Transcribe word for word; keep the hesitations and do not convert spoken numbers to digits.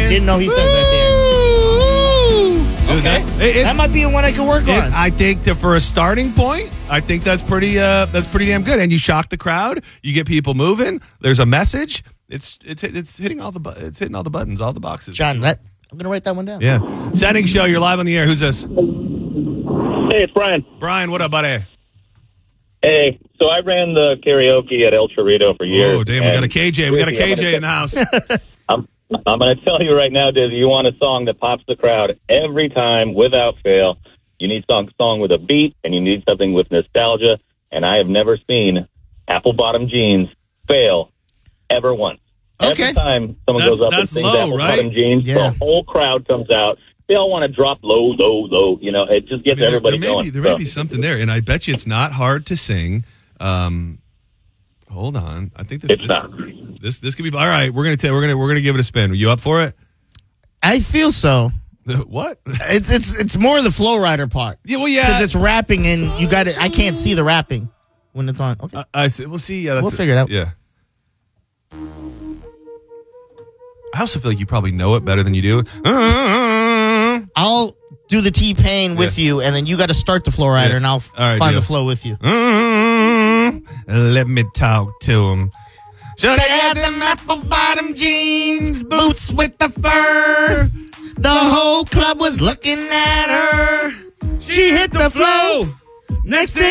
Didn't know he said that there. Dude, Okay. that's- it- that might be one I could work It's, on. I think that for a starting point, I think that's pretty. Uh, that's pretty damn good. And you shock the crowd. You get people moving. There's a message. It's it's it's hitting all the bu- it's hitting all the buttons, all the boxes. John, that, I'm going to write that one down. Yeah. Setting show. You're live on the air. Who's this? Hey, it's Brian. Brian. What up, buddy? Hey, so I ran the karaoke at El Chorrito for years. Oh, damn. We got a K J. We got a K J in the house. I'm, I'm going to tell you right now, Dizzy, you want a song that pops the crowd every time without fail. You need a song, song with a beat, and you need something with nostalgia. And I have never seen Apple Bottom Jeans fail ever once. Okay. Every time someone That's- goes up and that's sings low, Apple right? Bottom Jeans, Yeah. the whole crowd comes out. They all want to drop low, low, low. You know, it just gets I mean, there, everybody there may going. be, there So- may be something there, and I bet you it's not hard to sing. Um, hold on, I think this It's this, not. this this could be all right. We're gonna ta- we're gonna we're gonna give it a spin. Are you up for it? I feel so. What? It's it's it's more the flow rider part. Yeah, well, Because yeah. it's rapping and you got it. I can't see the rapping when it's on. Okay. I, I see- we'll see. Yeah, that's We'll figure it out. Yeah. I also feel like you probably know it better than you do. I'll do the T-Pain with Yeah. you, and then you got to start the flow rider, Yeah. and I'll f- All right, find deal. the flow with you. Let me talk to him. Should I have them apple bottom jeans, boots with the fur? The whole club was looking at her. She hit the flow. Next thing